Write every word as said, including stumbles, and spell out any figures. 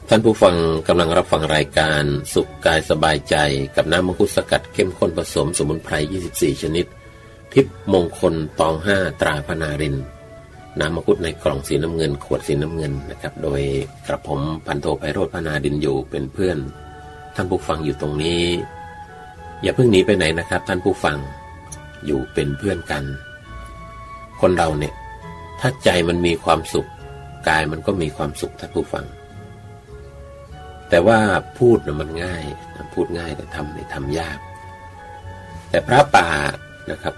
ท่านผู้ฟังกำลังรับฟังรายการสุขกายสบายใจกับน้ำมังคุดสกัดเข้มข้นผสมสมุนไพรยี่สิบสี่ชนิดทิพย์มงคลตองห้าตราพนารินน้ำมังคุดในกล่องสีน้ำเงินขวดสีน้ำเงินนะครับโดยกระผมพันโทไพโรจน์พนาดินอยู่เป็นเพื่อนท่านผู้ฟังอยู่ตรงนี้อย่าเพิ่งหนีไปไหนนะครับท่านผู้ฟังอยู่เป็นเพื่อนกันคนเราเนี่ยถ้าใจมันมีความสุขกายมันก็มีความสุขท่านผู้ฟังแต่ว่าพูดนะมันง่ายพูดง่ายแต่ทำเนี่ยทำยากแต่พระป่านะครับ